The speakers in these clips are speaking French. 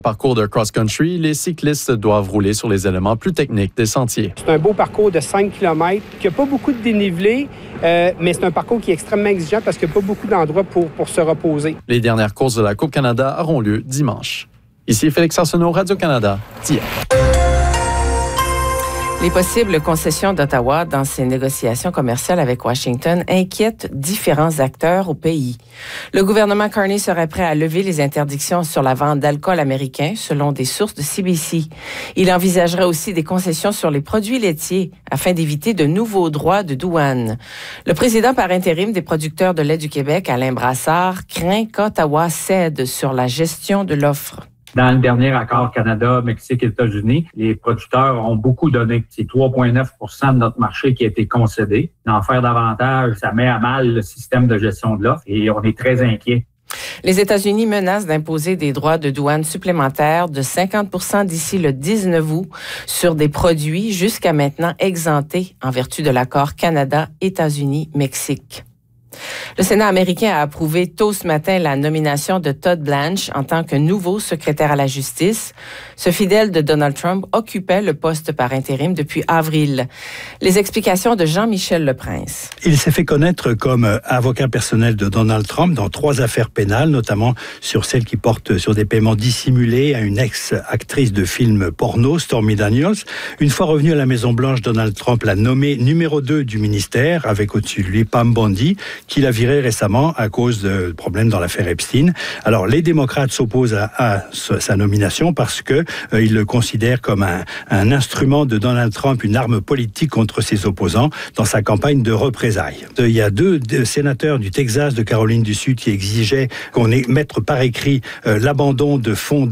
Parcours de cross-country, les cyclistes doivent rouler sur les éléments plus techniques des sentiers. C'est un beau parcours de 5 km qui n'a pas beaucoup de dénivelé, mais c'est un parcours qui est extrêmement exigeant parce qu'il n'y a pas beaucoup d'endroits pour se reposer. Les dernières courses de la Coupe Canada auront lieu dimanche. Ici Félix Arsenault, Radio-Canada, Dieppe. Les possibles concessions d'Ottawa dans ses négociations commerciales avec Washington inquiètent différents acteurs au pays. Le gouvernement Carney serait prêt à lever les interdictions sur la vente d'alcool américain, selon des sources de CBC. Il envisagerait aussi des concessions sur les produits laitiers afin d'éviter de nouveaux droits de douane. Le président par intérim des producteurs de lait du Québec, Alain Brassard, craint qu'Ottawa cède sur la gestion de l'offre. Dans le dernier accord Canada, Mexique et États-Unis, les producteurs ont beaucoup donné. C'est 3,9 % de notre marché qui a été concédé. D'en faire davantage, ça met à mal le système de gestion de l'offre et on est très inquiets. Les États-Unis menacent d'imposer des droits de douane supplémentaires de 50 % d'ici le 19 août sur des produits jusqu'à maintenant exemptés en vertu de l'accord Canada-États-Unis-Mexique. Le Sénat américain a approuvé tôt ce matin la nomination de Todd Blanche en tant que nouveau secrétaire à la justice. Ce fidèle de Donald Trump occupait le poste par intérim depuis avril. Les explications de Jean-Michel Leprince. Il s'est fait connaître comme avocat personnel de Donald Trump dans 3 affaires pénales, notamment sur celle qui porte sur des paiements dissimulés à une ex-actrice de films porno, Stormy Daniels. Une fois revenu à la Maison-Blanche, Donald Trump l'a nommé numéro 2 du ministère, avec au-dessus de lui Pam Bondi, qu'il a viré récemment à cause de problèmes dans l'affaire Epstein. Alors, les démocrates s'opposent à sa nomination parce que ils le considèrent comme un instrument de Donald Trump, une arme politique contre ses opposants dans sa campagne de représailles. Il y a 2 sénateurs du Texas, de Caroline du Sud, qui exigeaient qu'on mette par écrit l'abandon de fonds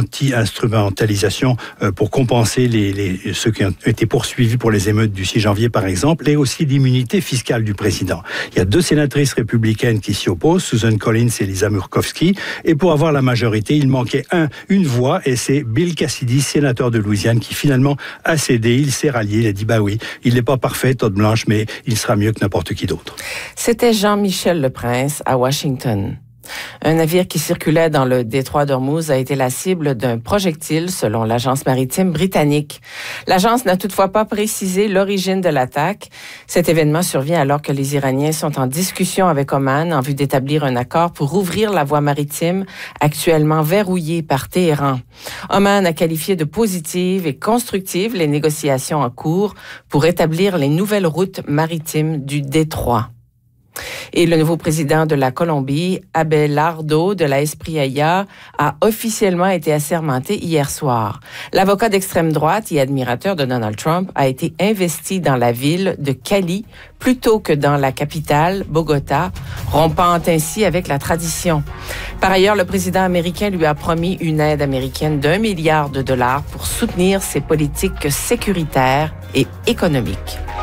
anti-instrumentalisation pour compenser ceux qui ont été poursuivis pour les émeutes du 6 janvier, par exemple, et aussi l'immunité fiscale du président. Il y a 2 sénatrices républicaines qui s'y opposent, Susan Collins et Lisa Murkowski, et pour avoir la majorité, il manquait une voix, et c'est Bill Cassidy, sénateur de Louisiane, qui finalement a cédé, il s'est rallié, il a dit bah oui, il n'est pas parfait, Todd Blanche, mais il sera mieux que n'importe qui d'autre. C'était Jean-Michel Leprince à Washington. Un navire qui circulait dans le détroit d'Ormuz a été la cible d'un projectile, selon l'agence maritime britannique. L'agence n'a toutefois pas précisé l'origine de l'attaque. Cet événement survient alors que les Iraniens sont en discussion avec Oman en vue d'établir un accord pour ouvrir la voie maritime actuellement verrouillée par Téhéran. Oman a qualifié de positives et constructives les négociations en cours pour établir les nouvelles routes maritimes du détroit. Et le nouveau président de la Colombie, Abelardo de la Espriella, a officiellement été assermenté hier soir. L'avocat d'extrême droite et admirateur de Donald Trump a été investi dans la ville de Cali plutôt que dans la capitale, Bogota, rompant ainsi avec la tradition. Par ailleurs, le président américain lui a promis une aide américaine d'$1 milliard pour soutenir ses politiques sécuritaires et économiques.